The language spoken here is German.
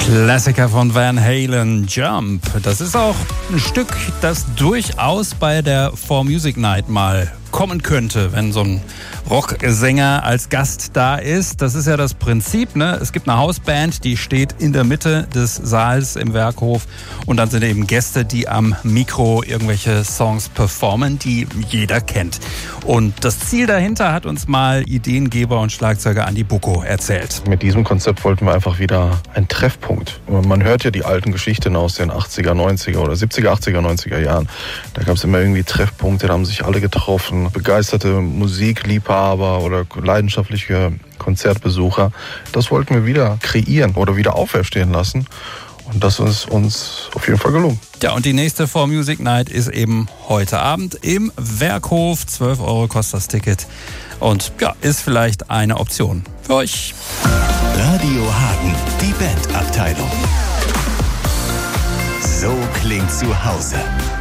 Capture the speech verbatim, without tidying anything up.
Klassiker von Van Halen, Jump. Das ist auch ein Stück, das durchaus bei der four Music Night mal kommen könnte, wenn so ein Rocksänger als Gast da ist. Das ist ja das Prinzip, ne? Es gibt eine Hausband, die steht in der Mitte des Saals im Werkhof und dann sind eben Gäste, die am Mikro irgendwelche Songs performen, die jeder kennt. Und das Ziel dahinter hat uns mal Ideengeber und Schlagzeuger Andi Bucko erzählt. Mit diesem Konzept wollten wir einfach wieder einen Treffpunkt. Man hört ja die alten Geschichten aus den achtziger, neunziger oder siebziger, achtziger, neunziger Jahren. Da gab es immer irgendwie Treffpunkte, da haben sich alle getroffen. Begeisterte Musikliebhaber oder leidenschaftliche Konzertbesucher. Das wollten wir wieder kreieren oder wieder auferstehen lassen. Und das ist uns auf jeden Fall gelungen. Ja, und die nächste four Music Night ist eben heute Abend im Werkhof. zwölf Euro kostet das Ticket. Und ja, ist vielleicht eine Option für euch. Radio Hagen, die Bandabteilung. So klingt zu Hause.